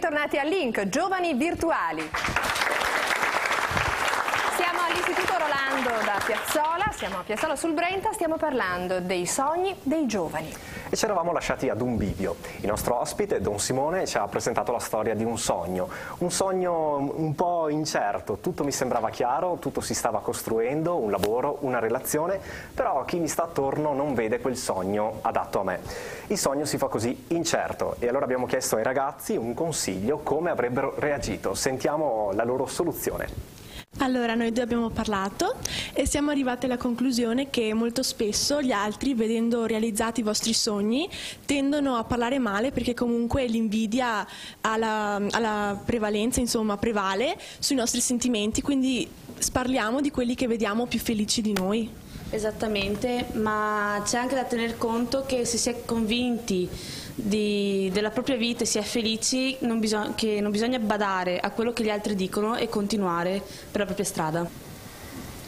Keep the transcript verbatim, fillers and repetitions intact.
bentornati a Link, Giovani Virtuali. Siamo all'Istituto Rolando da Piazzola, siamo a Piazzola sul Brenta, stiamo parlando dei sogni dei giovani. E ci eravamo lasciati ad un bivio. Il nostro ospite, Don Simone, ci ha presentato la storia di un sogno, un sogno un po' incerto, tutto mi sembrava chiaro, tutto si stava costruendo, un lavoro, una relazione, però chi mi sta attorno non vede quel sogno adatto a me. Il sogno si fa così incerto e allora abbiamo chiesto ai ragazzi un consiglio come avrebbero reagito. Sentiamo la loro soluzione. Allora, noi due abbiamo parlato e siamo arrivati alla conclusione che molto spesso gli altri, vedendo realizzati i vostri sogni, tendono a parlare male perché comunque l'invidia ha la, ha la prevalenza, insomma, prevale sui nostri sentimenti, quindi parliamo di quelli che vediamo più felici di noi. Esattamente, ma c'è anche da tener conto che se si è convinti di, della propria vita e si è felici, non bisog- che non bisogna badare a quello che gli altri dicono e continuare per la propria strada.